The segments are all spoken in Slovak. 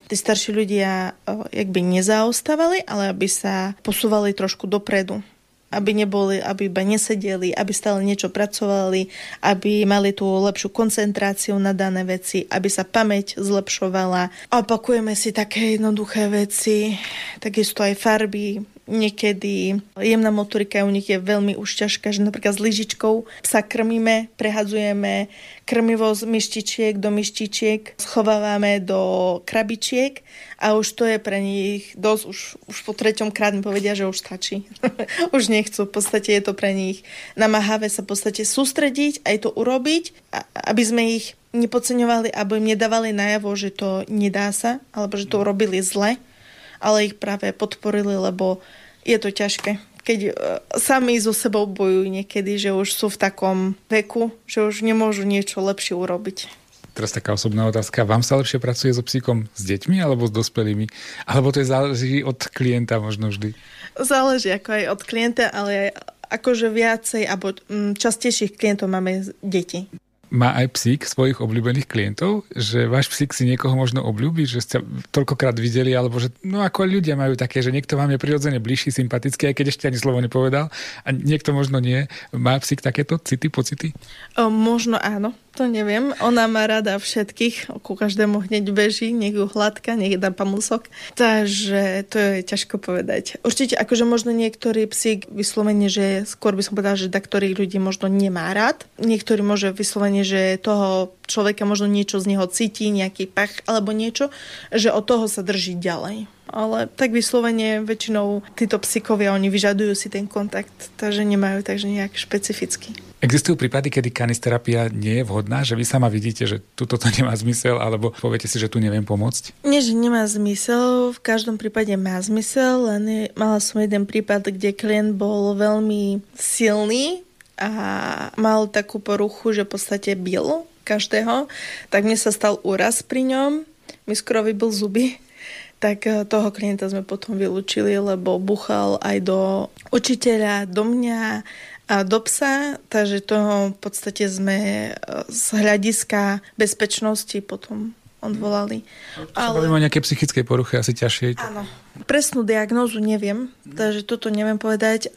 tí starší ľudia jakby nezaostávali, ale aby sa posúvali trošku dopredu. Aby iba nesedeli, aby stále niečo pracovali, aby mali tú lepšiu koncentráciu na dané veci, aby sa pamäť zlepšovala. Opakujeme si také jednoduché veci, takisto aj farby. Niekedy jemná motorika u nich je veľmi už ťažká, že napríklad s lyžičkou sa krmíme, prehadzujeme krmivo z myštičiek do myštičiek, schovávame do krabičiek a už to je pre nich dosť, už po 3. krát mi povedia, že už stačí. Už nechcú, v podstate je to pre nich namáhavé sa v podstate sústrediť, aj to urobiť, aby sme ich nepodceňovali, alebo im nedávali najavo, že to nedá sa, alebo že to urobili zle, ale ich práve podporili, lebo je to ťažké. Keď sami so sebou bojujú niekedy, že už sú v takom veku, že už nemôžu niečo lepšie urobiť. Teraz taká osobná otázka. Vám sa lepšie pracuje so psíkom s deťmi alebo s dospelými? Alebo to záleží od klienta možno vždy? Záleží ako aj od klienta, ale aj akože viacej alebo častejších klientov máme deti. Má aj psík svojich obľúbených klientov? Že váš psík si niekoho možno obľúbi? Že ste toľkokrát videli? Alebo že, no ako ľudia majú také, že niekto vám je prirodzene bližší, sympatický, aj keď ešte ani slovo nepovedal. A niekto možno nie. Má psík takéto city, pocity? Možno áno. To neviem. Ona má rada všetkých. Ku každému hneď beží, nech ju hladká, nech dá pamusok. Takže to je ťažko povedať. Určite, akože možno niektorý psík vyslovene, že skôr by som povedala, že ktorých ľudí možno nemá rád. Niektorý môže vyslovene, že toho človeka možno niečo z neho cíti, nejaký pach alebo niečo, že od toho sa drží ďalej. Ale tak vyslovene väčšinou títo psíkovia, oni vyžadujú si ten kontakt, takže nemajú takže nejak špecificky. Existujú prípady, kedy kanisterapia nie je vhodná, že vy sama vidíte, že tu toto nemá zmysel, alebo poviete si, že tu neviem pomôcť? Nie, že nemá zmysel, v každom prípade má zmysel, len mala som jeden prípad, kde klient bol veľmi silný a mal takú poruchu, že v podstate bil každého, tak mne sa stal úraz pri ňom, mi skoro vybil zuby. Tak toho klienta sme potom vylúčili, lebo buchal aj do učiteľa, do mňa a do psa, takže toho v podstate sme z hľadiska bezpečnosti potom odvolali. Ale bavíme o nejaké psychickej poruche, asi ťažšie. Áno. Presnú diagnózu neviem, takže toto neviem povedať,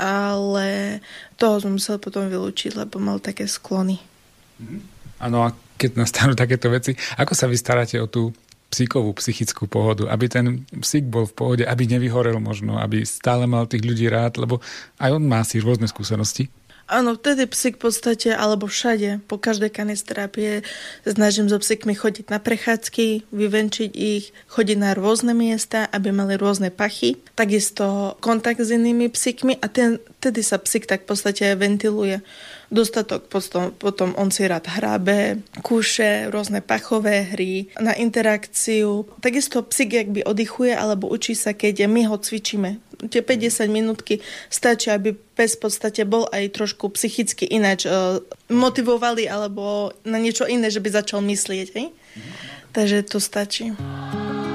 ale toho sme museli potom vylúčiť, lebo mal také sklony. Áno, a keď nastanú takéto veci, ako sa vy staráte o tú psíkovú psychickú pohodu, aby ten psík bol v pohode, aby nevyhorel možno, aby stále mal tých ľudí rád, lebo aj on má si rôzne skúsenosti. Áno, vtedy psík v podstate, alebo všade, po každej kanisterapie snažím so psíkmi chodiť na prechádzky, vyvenčiť ich, chodiť na rôzne miesta, aby mali rôzne pachy. Takisto kontakt s inými psíkmi a vtedy sa psík tak v podstate ventiluje. Dostatok, potom on si rád hrabe, kúše, rôzne pachové hry, na interakciu. Takisto psík jakby oddychuje alebo učí sa, keď my ho cvičíme. Tie 50 minútky stačí, aby pes v podstate bol aj trošku psychicky ináč motivovali alebo na niečo iné, že by začal myslieť. Hej? Takže to stačí.